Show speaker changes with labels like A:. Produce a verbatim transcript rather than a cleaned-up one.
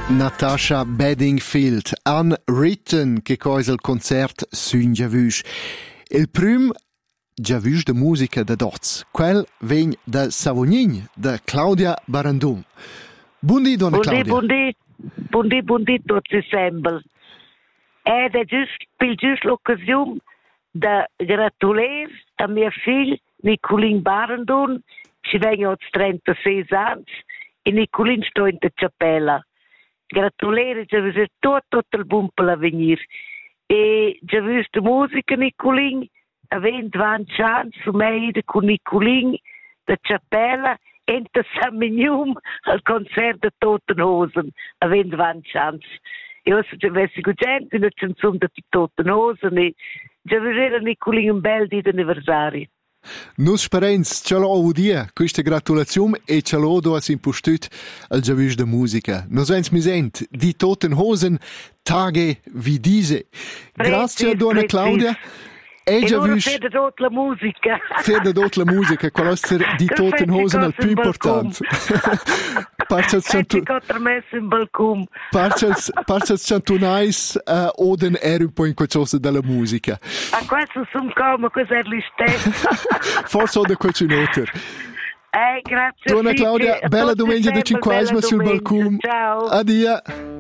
A: Natasha Bedingfield, Unwritten, che cosa il concert sun Giavush. Il prim Giavush de musica da Doz, quel vegn da Savognin, da Claudia Barandum. Buondì, donna
B: Buondì,
A: Claudia.
B: buondì, buondì, buondì tutti sempre. Ed è giusto, per giusto l'occasione da gratulare a mia figlia Nicolin Barandun, ci vengono trentasei anni, e Nicolin sta in cappella. Gratulare, già visto tutto, tutto il buon per l'avvenire. E già visto musica Nicolin, avendo venti anni, su me con Nicolin, da cappella, e da San Minium al concerto di Totenhosen, avendo venti anni. Io se ci avessi gente, una canzone di Totenhosen, e già vedere Nicolin un bel di anniversario.
A: Nus sperens ce l'ho udia questa gratulazione e ce l'ho do as impostut al Giavush de musica. Nos ens misent di Totenhosen Tage wie diese. Grazie donna Claudia. E Giavush
B: fede dot la musica.
A: Fede dot la musica, quell'osser di Totenhosen al più importante. Parcels
B: C'è quattro messe in balcone.
A: Parcels Parcels cantonais uh, oden er un po' in qualcosa della musica.
B: A questo sono come cos'è l'istessa.
A: Forse ho da qualche noter.
B: Eh, grazie.
A: Donna Claudia, bella domenica di cinquantasima sul balcone.
B: Ciao.
A: Addio.